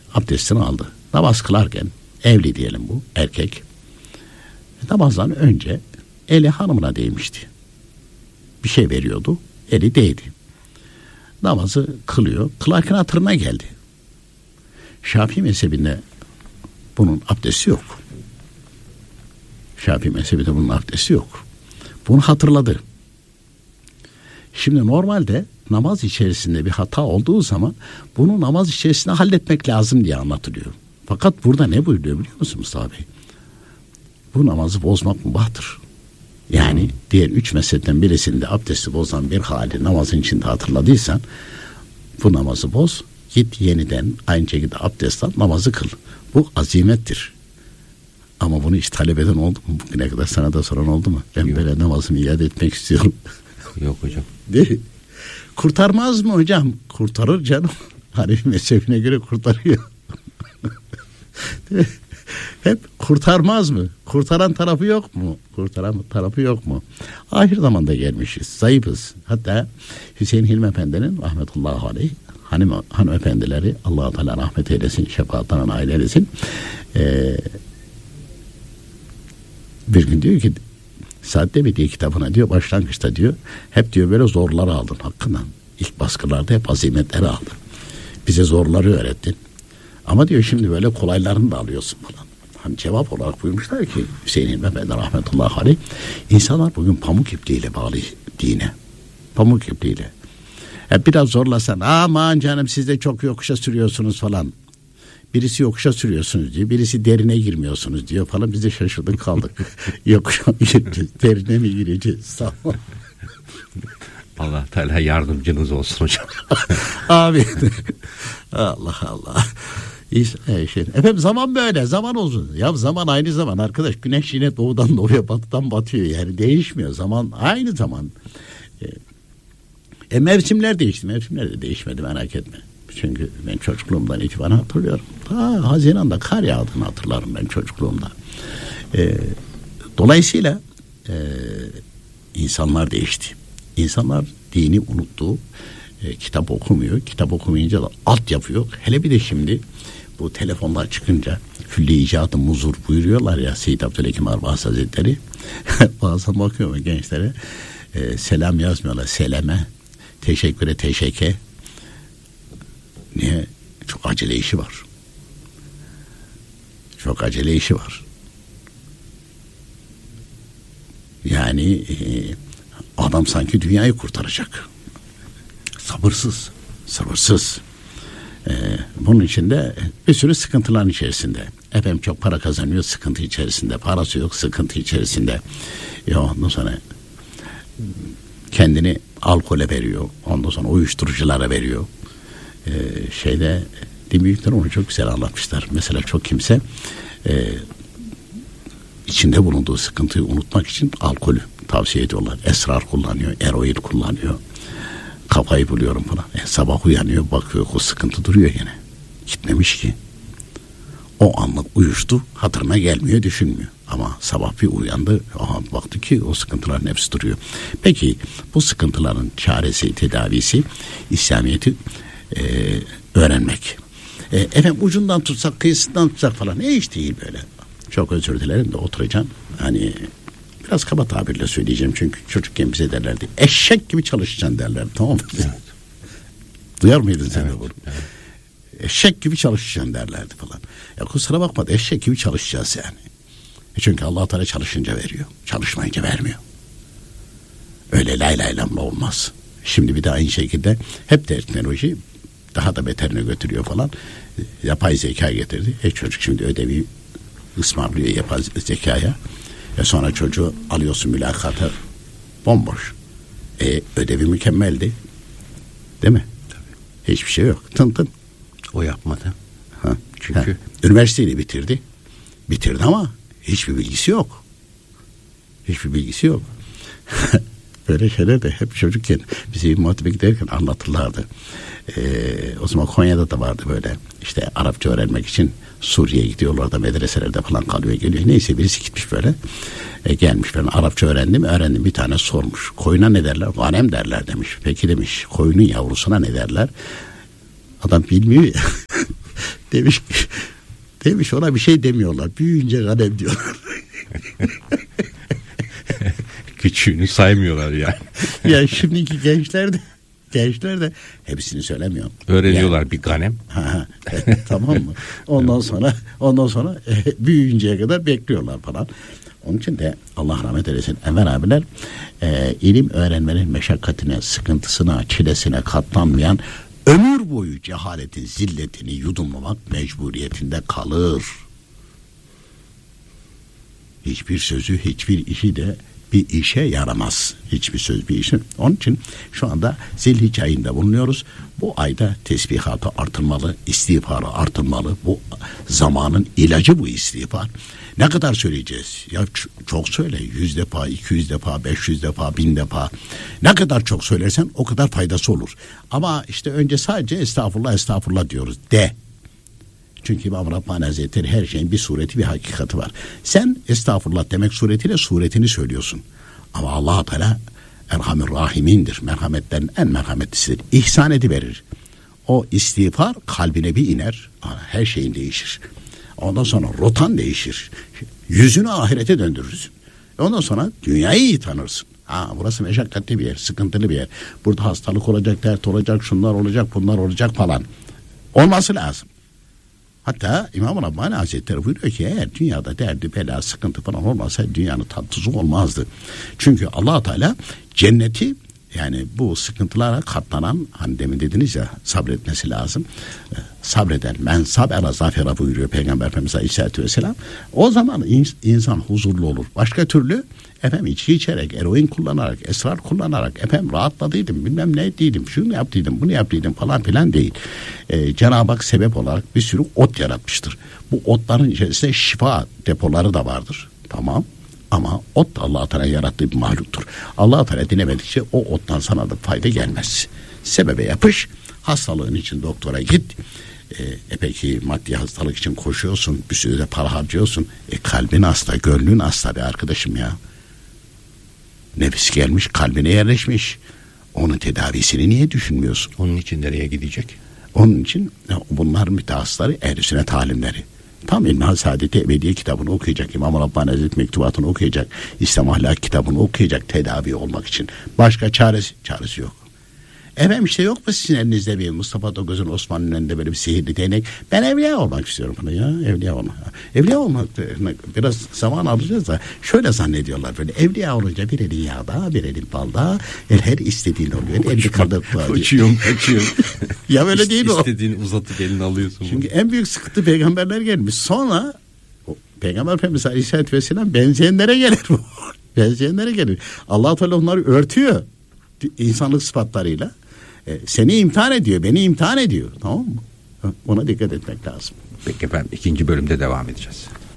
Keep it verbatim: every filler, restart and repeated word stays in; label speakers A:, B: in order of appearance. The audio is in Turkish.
A: abdestini aldı. Namaz kılarken, evli diyelim bu erkek, namazdan önce eli hanımına değmişti. Bir şey veriyordu, eli değdi. Namazı kılıyor, kılarken hatırına geldi. Şafii mezhebinde bunun abdesti yok. Şafii mezhebinde bunun abdesti yok. Bunu hatırladı. Şimdi normalde namaz içerisinde bir hata olduğu zaman bunu namaz içerisinde halletmek lazım diye anlatılıyor. Fakat burada ne buyuruyor biliyor musun Mustafa Bey? Bu namazı bozmak mübahtır. Yani diğer üç mezhepten birisinde abdesti bozan bir hali namazın içinde hatırladıysan bu namazı boz, git yeniden aynı şekilde abdest al, namazı kıl. Bu azimettir. Ama bunu hiç talep eden oldu mu? Bugüne kadar sana da soran oldu mu? Ben Yok. böyle namazımı iade etmek istiyorum.
B: Yok hocam.
A: Değil. Kurtarmaz mı hocam? Kurtarır canım. Hanefi mezhebine göre kurtarıyor. Hep kurtarmaz mı? Kurtaran tarafı yok mu? Kurtaran tarafı yok mu? Ahir zamanda gelmişiz. Zayıfız. Hatta Hüseyin Hilmi Efendi'nin rahmetullahi aleyh hanım, hanımefendileri Allah-u Teala rahmet eylesin, şefaatlerine nail eylesin. Ee, bir gün diyor ki Saad Debi diye kitabına diyor başlangıçta diyor hep diyor böyle zorları aldın hakkından. İlk baskılarda hep azimetleri aldın. Bize zorları öğrettin. Ama diyor şimdi böyle kolaylarını da alıyorsun falan. Hani cevap olarak buyurmuşlar ki Hüseyin İlmi Efendi rahmetullahi aleyh, insanlar bugün pamuk ipliğiyle bağlı dine. Pamuk ipliğiyle. Hep biraz zorlasan aman canım siz de çok yokuşa sürüyorsunuz falan. Birisi yokuşa sürüyorsunuz diyor. Birisi derine girmiyorsunuz diyor falan. Biz de şaşırdık kaldık. Yokuşa mı gireceğiz? Derine mi gireceğiz? Sağ ol.
B: Allah Teala yardımcınız olsun hocam.
A: Amin. Allah Allah. Efendim zaman böyle. Zaman uzun. Ya zaman aynı zaman arkadaş. Güneş yine doğudan doğuya batıdan batıyor. Yani değişmiyor. Zaman aynı zaman. E, mevsimler değişti. Mevsimler de değişmedi merak etme. Çünkü ben çocukluğumdan itibaren hatırlıyorum. Ta Haziran'da kar yağdığını hatırlarım ben çocukluğumda. E, dolayısıyla e, insanlar değişti. İnsanlar dini unuttu. E, kitap okumuyor. Kitap okumayınca da alt yapıyor. Hele bir de şimdi bu telefonlar çıkınca külli icadı muzur buyuruyorlar ya Seyyid Abdülhakim Arvas Hazretleri. Bazen bakıyorum gençlere e, selam yazmıyorlar. Seleme, teşekküre, teşekke. Niye? Çok acele işi var. Çok acele işi var. Yani e, adam sanki dünyayı kurtaracak. Sabırsız. Sabırsız. Ee, bunun içinde bir sürü sıkıntıların içerisinde. Efendim çok para kazanıyor, sıkıntı içerisinde. Parası yok, sıkıntı içerisinde. Ya ondan sonra kendini alkole veriyor. Ondan sonra uyuşturuculara veriyor. Ee, şeyde din büyükler onu çok güzel anlatmışlar. Mesela çok kimse e, içinde bulunduğu sıkıntıyı unutmak için alkolü tavsiye ediyorlar. Esrar kullanıyor, eroin kullanıyor. Kafayı buluyorum falan. E, sabah uyanıyor, bakıyor o sıkıntı duruyor yine. Gitmemiş ki. O anlık uyuştu, hatırına gelmiyor, düşünmüyor. Ama sabah bir uyandı, aha, baktı ki o sıkıntıların hepsi duruyor. Peki bu sıkıntıların çaresi, tedavisi İslamiyet'i e, öğrenmek. E, efendim ucundan tutsak, kıyısından tutsak falan ne iş değil böyle. Çok özür dilerim de oturacağım. Hani biraz kaba tabirle söyleyeceğim çünkü çocukken bize derlerdi. Eşek gibi çalışacaksın derlerdi, tamam mı? Evet. Duyar mıydın sen
B: evet,
A: de bunu?
B: Evet.
A: Eşek gibi çalışacaksın derlerdi falan. Ya kusura bakma da eşek gibi çalışacağız yani. E çünkü Allah Teala çalışınca veriyor. Çalışmayınca vermiyor. Öyle lay lay lamla olmaz. Şimdi bir de aynı şekilde hep teknoloji daha da beterine götürüyor falan. Yapay zeka getirdi. E çocuk şimdi ödevi ısmarlıyor yapay zekaya. Ve sonra çocuğu alıyorsun mülakata bomboş. E, ödevi mükemmeldi. Değil mi? Tabii. Hiçbir şey yok. Tın tın.
B: O yapmadı.
A: Ha.
B: Çünkü
A: ha. Üniversiteyi bitirdi. Bitirdi ama hiçbir bilgisi yok. Hiçbir bilgisi yok. Böyle şeyler de hep çocukken bize muhatebe giderken anlatırlardı. Ee, o zaman Konya'da da vardı böyle. İşte Arapça öğrenmek için Suriye'ye gidiyorlar da medreselerde falan kalıyor geliyor. Neyse birisi gitmiş böyle. E, gelmiş ben Arapça öğrendim. Öğrendim bir tane sormuş. Koyuna ne derler? Ganem derler demiş. Peki demiş koyunun yavrusuna ne derler? Adam bilmiyor ya. Demiş demiş ona bir şey demiyorlar. Büyüyünce kalem diyorlar.
B: Küçüğünü saymıyorlar yani.
A: Ya şimdiki gençler de gençler de hepsini söylemiyor.
B: Öğreniyorlar
A: yani,
B: bir ganem.
A: Ha, evet, tamam mı? Ondan sonra ondan sonra e, büyüyünceye kadar bekliyorlar falan. Onun için de Allah rahmet eylesin Enver abiler e, ilim öğrenmenin meşakkatine, sıkıntısına, çilesine katlanmayan, ömür boyu cehaletin zilletini yudumlamak mecburiyetinde kalır. Hiçbir sözü, hiçbir işi de bir işe yaramaz. Hiçbir söz bir işe. Onun için şu anda Zilhicce ayında bulunuyoruz. Bu ayda tesbihatı artırmalı, istiğfarı artırmalı. Bu zamanın ilacı bu istiğfar. Ne kadar söyleyeceğiz? Ya çok söyle. Yüz defa, iki yüz defa, beş yüz defa, bin defa. Ne kadar çok söylersen o kadar faydası olur. Ama işte önce sadece estağfurullah, estağfurullah diyoruz. De. Çünkü İmam Rabbani Hazretleri her şeyin bir sureti, bir hakikati var. Sen estağfurullah demek suretiyle suretini söylüyorsun. Ama Allah Teala Erhamur Rahimindir. Merhametlerin en merhametlisidir. İhsan ediverir. O istiğfar kalbine bir iner. Her şeyin değişir. Ondan sonra rotan değişir. Yüzünü ahirete döndürürsün. Ondan sonra dünyayı iyi tanırsın. Ha, burası meşakkatli bir yer, sıkıntılı bir yer. Burada hastalık olacak, dert olacak, şunlar olacak, bunlar olacak falan. Olması lazım. Hatta İmam Rabbani Hazretleri buyuruyor ki eğer dünyada derdi, bela, sıkıntı falan olmasa dünyanın tatlısı olmazdı. Çünkü Allah Teala cenneti, yani bu sıkıntılara katlanan, hani demin dediniz ya, sabretmesi lazım. Ee, sabreden, men sabera zafera buyuruyor Peygamber Efendimiz Aleyhisselatü Vesselam. O zaman in, insan huzurlu olur. Başka türlü efendim içki içerek, eroin kullanarak, esrar kullanarak, efendim rahatladıydım, bilmem ne değilim, şunu yaptıydım, bunu yaptıydım falan filan değil. Ee, Cenab-ı Hak sebep olarak bir sürü ot yaratmıştır. Bu otların içerisinde şifa depoları da vardır. Tamam. Ama ot Allah Teala yarattığı bir mahluktur. Allah Teala dilemedikçe o ottan sana da fayda gelmez. Sebebe yapış, hastalığın için doktora git. E, e peki maddi hastalık için koşuyorsun, bir sürü de para harcıyorsun. E kalbin hasta, gönlün hasta be arkadaşım ya. Nefis gelmiş, kalbine yerleşmiş. Onun tedavisini niye düşünmüyorsun?
B: Onun için nereye gidecek?
A: Onun için bunlar mütehassısları, ehl-i sünnet alimleri. Tam İlmihal Saadet-i Ebediye kitabını okuyacak, İmam Rabbani Hazretleri mektubatını okuyacak, İslam Ahlak kitabını okuyacak tedavi olmak için. Başka çaresi, çaresi yok. Efendim işte yok mu sizin elinizde bir Mustafa Togöz'ün Osmanlı'nın önünde böyle bir sihirli değnek? Ben evliya olmak istiyorum falan ya, evliya olmak. Evliya olmak biraz zaman alacağız da şöyle zannediyorlar böyle, evliya olunca bir elin yağda, bir elin balda, el her istediğin oluyor. Elini kaldırıp
B: Uçuyorum, kaçıyorum.
A: Ya böyle değil o.
B: İstediğini uzatıp elini alıyorsun.
A: Çünkü en büyük sıkıntı peygamberler gelmiş. Sonra o, Peygamber Efendimiz Aleyhisselatü Vesselam benzeyenlere gelir bu. benzeyenlere gelir. Allah Teala onları örtüyor. İnsanlık sıfatlarıyla. E, seni imtihan ediyor, beni imtihan ediyor. Tamam mı? Ona dikkat etmek lazım.
B: Peki efendim, ikinci bölümde devam edeceğiz.